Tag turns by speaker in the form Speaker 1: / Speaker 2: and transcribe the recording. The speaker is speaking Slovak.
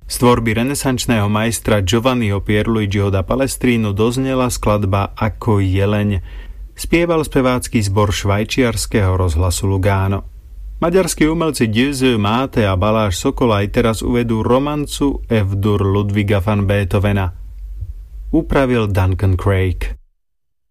Speaker 1: Z tvorby renesančného majstra Giovanniho Pierluigiho da Palestrinu doznela skladba Ako jeleň. Spieval spevácky zbor švajčiarskeho rozhlasu Lugano. Maďarskí umelci Győző Máté a Balázs Sokol aj teraz uvedú romancu F-dur Ludwiga van Beethovena. Upravil Duncan Craig.